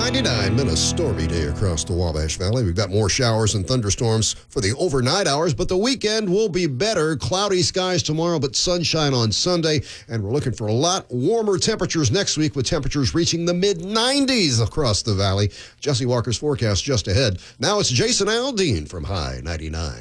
99. Been a stormy day across the Wabash Valley. We've got more showers and thunderstorms for the overnight hours, but the weekend will be better. Cloudy skies tomorrow, but sunshine on Sunday. And we're looking for a lot warmer temperatures next week, with temperatures reaching the mid-90s across the valley. Jesse Walker's forecast just ahead. Now it's Jason Aldean from High 99.